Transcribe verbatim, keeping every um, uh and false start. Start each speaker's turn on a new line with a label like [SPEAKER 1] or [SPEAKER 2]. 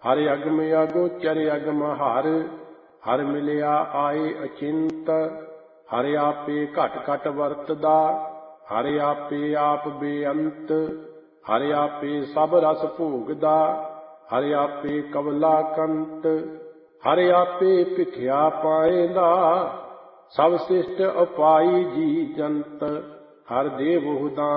[SPEAKER 1] ਹਰਿ ਅਗਮ ਅਗੋਚਰ ਅਗਮ ਹਰ, ਹਰਿ ਮਿਲਿਆ ਆਏ ਅਚਿੰਤ। ਹਰਿ ਆਪੇ ਘਟ ਘਟ ਵਰਤਦਾ, ਹਰਿ ਆਪੇ ਆਪ ਬੇਅੰਤ। ਹਰਿ ਆਪੇ ਸਭ ਰਸ ਭੋਗਦਾ, ਹਰਿ ਆਪੇ ਕਵਲਾ ਕੰਤ। ਹਰਿ ਆਪੇ ਭਿਖਿਆ ਪਾਏਂਦਾ, ਸਭ ਸਿਸ਼ਟ ਉਪਾਈ ਜੀ ਜੰਤ। ਹਰਿ ਦੇਵਹੁ ਦਾਨ